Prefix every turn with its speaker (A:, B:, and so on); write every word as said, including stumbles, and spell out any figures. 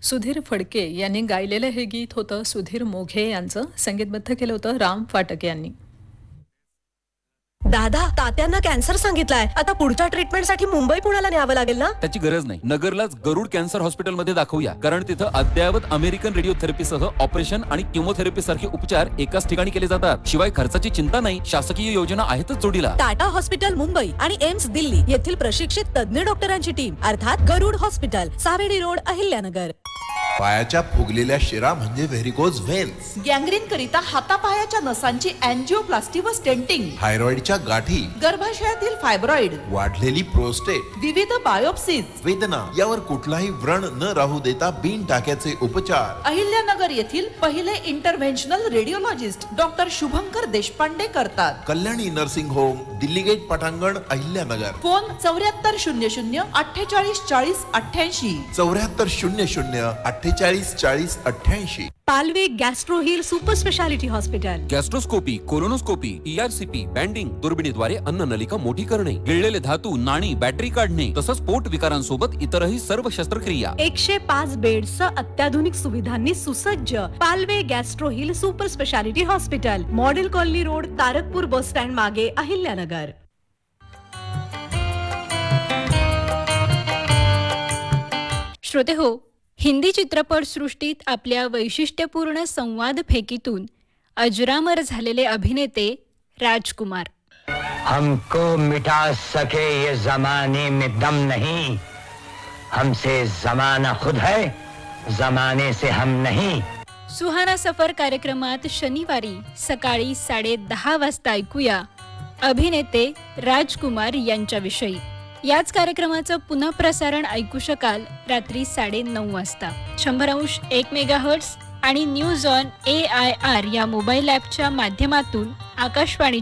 A: सुधीर फडके यांनी गायलेलं हे गीत होतं सुधीर मोघे यांचं. संगीतबद्ध केलं होतं राम फाटक यांनी.
B: दादा, तात्यांना कॅन्सर सांगितलाय. आता पुढच्या ट्रीटमेंटसाठी मुंबई पुण्याला न्यावं लागेल ना?
C: त्याची गरज नाही. नगरलाच गरुड कॅन्सर हॉस्पिटल मध्ये दाखवूया, कारण तिथं अद्ययावत अमेरिकन रेडिओथेरपीसह ऑपरेशन आणि किमोथेरपी सारखे उपचार एकाच ठिकाणी केले जातात. शिवाय खर्चाची चिंता नाही. शासकीय योजना आहेतच जोडीला.
B: टाटा हॉस्पिटल मुंबई आणि एम्स दिल्ली येथील प्रशिक्षित तज्ञ डॉक्टरांची टीम, अर्थात गरुड हॉस्पिटल, सावेडी रोड, अहिल्यानगर.
D: पायाच्या फुगलेल्या शिरा म्हणजे व्हेरिकोज व्हेन्स.
E: गँग्रीन करिता हातापायाच्या नसांची अँजिओप्लास्टी व स्टेंटिंग.
D: थायरॉइडच्या गाठी,
E: गर्भाशयातील फायब्रॉइड,
D: वाढलेली प्रोस्टेट,
E: विविध बायोप्सीज,
D: वेदना यावर कुठलाही व्रण न राहू देता बिन टाक्याचे उपचार.
E: अहिल्यानगर येथील पहिले इंटरव्हेन्शनल रेडिओलॉजिस्ट डॉक्टर शुभंकर देशपांडे करतात.
D: Kalyani nursing home, Delhi gate, पटांगण, अहिल्यानगर.
E: फोन चौऱ्याहत्तर शून्य शून्य अठ्ठेचाळीस चाळीस अठ्ठ्याऐंशी.
D: चौऱ्याहत्तर शून्य शून्य अठ्ठेचाळीस चाळीस अठ्ठ्याऐंशी.
B: Palve gastro hill super speciality hospital.
C: गॅस्ट्रोस्कोपी, colonoscopy, ERCP, banding, दुर्बिणीद्वारे अन्ननलिका मोठी करणे, गिळलेले धातू, नाणी, बॅटरी काढणे, तसंच पोट विकारांसोबत इतरही सर्व शस्त्रक्रिया.
B: एकशे पाच बेडसह अत्याधुनिक सुविधांनी सुसज्ज Palve gastro hill super speciality hospital, model colony road, Tarakpur bus stand मागे, अहिल्यानगर.
F: श्रोते हो, हिंदी चित्रपटसृष्टीत आपल्या वैशिष्ट्यपूर्ण संवाद फेकीतून अजरामर झालेले अभिनेते राजकुमार.
G: हमको मिटा सके ये जमाने में दम नहीं, हमसे जमाना खुद है, जमाने से हम नहीं.
F: सुहाना सफर कार्यक्रमात शनिवारी सकाळी साडे दहा वाजता ऐकूया अभिनेते राजकुमार यांच्याविषयी. याच कार्यक्रमाचं पुनःप्रसारण ऐकू शकाल रात्री साडे नऊ वाजता शंभर अंश एक मेगाहर्ट्स आणि news on A I R या मोबाईल ॲपच्या माध्यमातून आकाशवाणी